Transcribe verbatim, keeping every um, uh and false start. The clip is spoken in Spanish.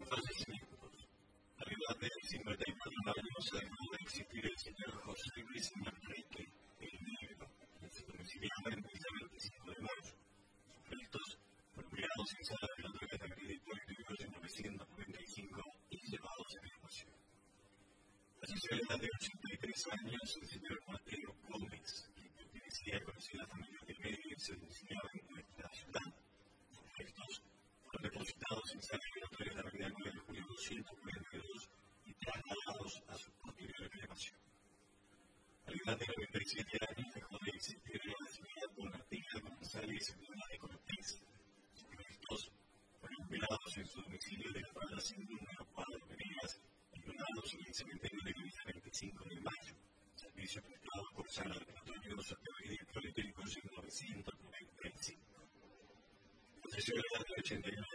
fallecimientos. A la edad de cincuenta y cuatro años dejó de existir el señor José Luis Manrique, el Negro, en su domicilio en Villa veinticinco de mayo. Sus restos fueron mirados sin sala de la droga de crédito en mil novecientos noventa y cinco y llevados a cremación. Falleció a la edad de ochenta y tres años el señor Mateo Gómez, quien pertenecía a conocida familia del medio y se domiciliaba en nuestra ciudad. Sus restos fueron depositados en San Gregorio de la avenida nueve de julio doscientos cuarenta y dos y trasladados a su posterior cremación. A la edad de noventa y siete años dejó de existir en la ciudad Bonatilla González Luna de Cortés. Sus restos fueron velados en su domicilio de la Parada Sin Número Cuadro Venegas y donados en el cementerio de Villa veinticinco de mayo. Servicio prestado por Sala de Patrullos de Avenida Politécnicos en mil novecientos noventa y cinco. Falleció a la edad de ochenta y nueve